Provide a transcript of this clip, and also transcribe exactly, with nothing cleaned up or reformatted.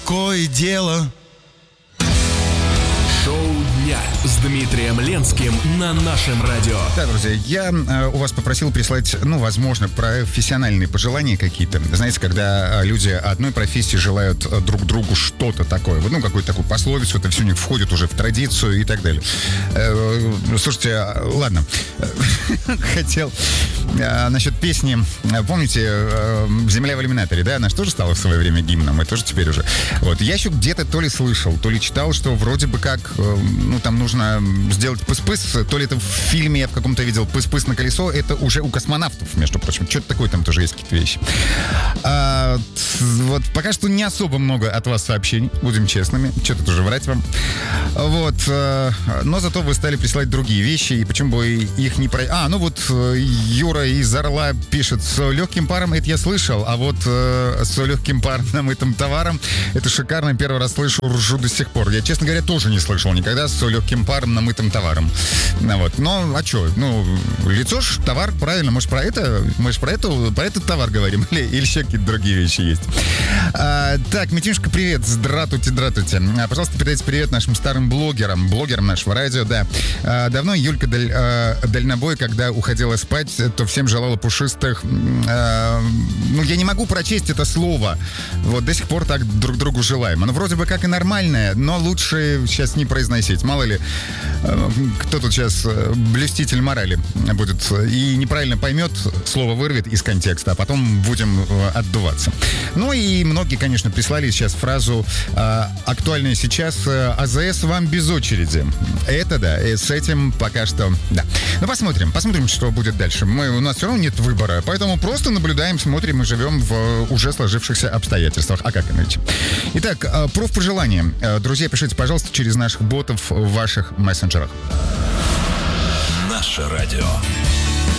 такое дело. Шоу дня с Дмитрием Ленским на нашем радио. Да, друзья, я э, у вас попросил прислать, ну, возможно, профессиональные пожелания какие-то. Знаете, когда люди одной профессии желают друг другу что-то такое, ну, какую-то такую пословицу, это все у них входит уже в традицию и так далее. Э, слушайте, ладно, хотел э, насчет песни, помните, э, «Земля в иллюминаторе», да, она же тоже стала в свое время гимном, и тоже теперь уже. Вот, я еще где-то то ли слышал, то ли читал, что вроде бы как, э, ну, там нужно сделать пыс-пыс, то ли это в фильме я в каком-то видел пыс-пыс на колесо, это уже у космонавтов, между прочим. Что-то такое там тоже есть, какие-то вещи. А, вот, пока что не особо много от вас сообщений, будем честными, что-то тоже врать вам. Вот, а, но зато вы стали присылать другие вещи, и почему бы их не про... А, ну вот Юра из Орла пишет: с легким паром это я слышал, а вот э, с легким паром намытым товаром это шикарно, первый раз слышу, ржу до сих пор. Я, честно говоря, тоже не слышал никогда с легким паром намытым товаром. Ну, вот. Но, а что? Ну, лицо ж товар, правильно, может, про это, мы же про, это, про этот товар говорим, или, или еще какие-то другие вещи есть. А, так, Митюшка, привет, здравствуйте, здравствуйте. А, пожалуйста, передайте привет нашим старым блогерам, блогерам нашего радио, да. А, давно Юлька Даль, а, Дальнобой, когда уходила спать, то всем желала пушистых... А, ну, я не могу прочесть это слово. Вот, до сих пор так друг другу желаем. Оно вроде бы как и нормальное, но лучше сейчас не произносить. Мало ли, кто тут сейчас блюститель морали будет и неправильно поймет, слово вырвет из контекста, а потом будем отдуваться. Ну и многие, конечно, прислали сейчас фразу актуальную сейчас: АЗС вам без очереди. Это да, с этим пока что да. Ну посмотрим, посмотрим, что будет дальше. Мы, у нас все равно нет выбора, поэтому просто наблюдаем, смотрим и живем в уже сложившихся обстоятельствах. А как иначе? Итак, профпожелания. Друзья, пишите, пожалуйста, через наших ботов в ваших мессенджерах. Наше радио.